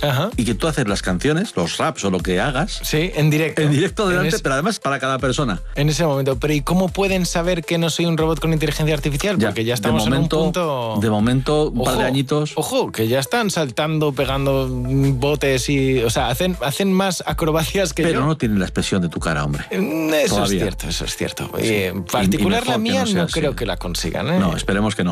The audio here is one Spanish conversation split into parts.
Ajá. y que tú haces las canciones, los raps o lo que hagas. Sí, en directo. En directo delante, pero además para cada persona. En ese momento. Pero ¿y cómo pueden saber que no soy un robot con inteligencia artificial? Porque ya estamos en un punto... De momento, un par de añitos. Ojo, que ya están saltando, pegando botes y... O sea, hacen más acrobacias que yo. Pero no tienen la expresión de tu cara, hombre. Eso es cierto. Sí. En particular la mía no creo que la consigan, ¿eh? No, esperemos que no.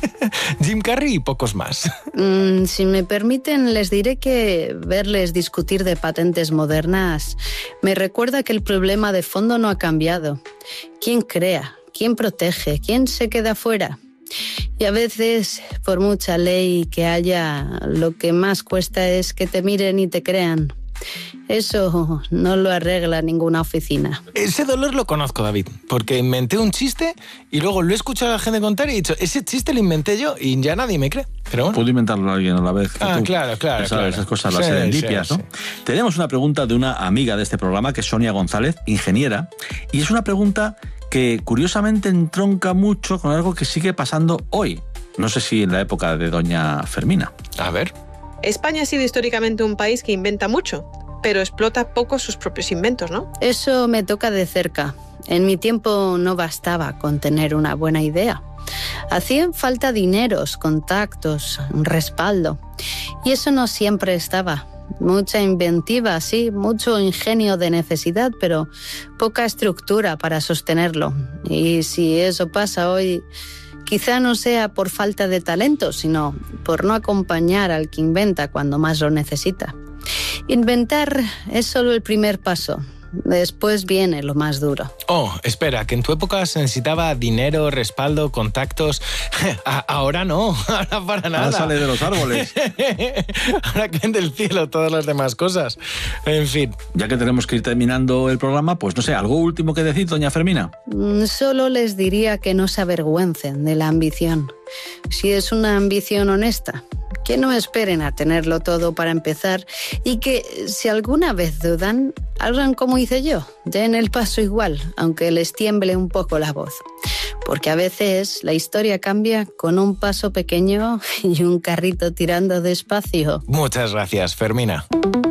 Jim Carrey y pocos más. Si me permiten, les diré que verles discutir de patentes modernas me recuerda que el problema de fondo no ha cambiado. ¿Quién crea? ¿Quién protege? ¿Quién se queda fuera? Y a veces, por mucha ley que haya, lo que más cuesta es que te miren y te crean. Eso no lo arregla ninguna oficina. Ese dolor lo conozco, David, porque inventé un chiste y luego lo he escuchado a la gente contar y he dicho, ese chiste lo inventé yo y ya nadie me cree. Pero bueno. Puedo inventarlo a alguien a la vez que tú. Claro. Esas cosas, las serendipias, ¿no? Sí. Tenemos una pregunta de una amiga de este programa, que es Sonia González, ingeniera, y es una pregunta que curiosamente entronca mucho con algo que sigue pasando hoy. No sé si en la época de doña Fermina. A ver. España ha sido históricamente un país que inventa mucho, pero explota poco sus propios inventos, ¿no? Eso me toca de cerca. En mi tiempo no bastaba con tener una buena idea. Hacían falta dineros, contactos, un respaldo. Y eso no siempre estaba. Mucha inventiva, sí, mucho ingenio de necesidad, pero poca estructura para sostenerlo. Y si eso pasa hoy, quizá no sea por falta de talento, sino por no acompañar al que inventa cuando más lo necesita. Inventar es solo el primer paso. Después viene lo más duro. Oh, espera, que en tu época se necesitaba dinero, respaldo, contactos. Ahora no, ahora para nada. Ahora sale de los árboles. Ahora caen del cielo todas las demás cosas. En fin. Ya que tenemos que ir terminando el programa, pues no sé, ¿algo último que decir, doña Fermina? Solo les diría que no se avergüencen de la ambición. Si es una ambición honesta, que no esperen a tenerlo todo para empezar y que, si alguna vez dudan, hagan como hice yo, den el paso igual, aunque les tiemble un poco la voz. Porque a veces la historia cambia con un paso pequeño y un carrito tirando despacio. Muchas gracias, Fermina.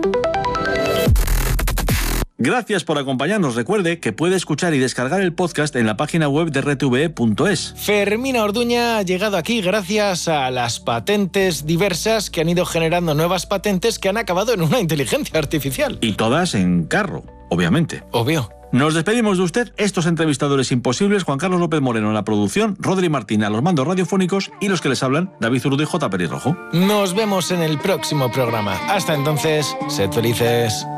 Gracias por acompañarnos. Recuerde que puede escuchar y descargar el podcast en la página web de rtve.es. Fermina Orduña ha llegado aquí gracias a las patentes diversas que han ido generando nuevas patentes que han acabado en una inteligencia artificial. Y todas en carro, obviamente. Obvio. Nos despedimos de usted, estos entrevistadores imposibles, Juan Carlos López Moreno en la producción, Rodri Martín a los mandos radiofónicos y los que les hablan, David Zurdo y J. Pelirrojo. Nos vemos en el próximo programa. Hasta entonces, sed felices.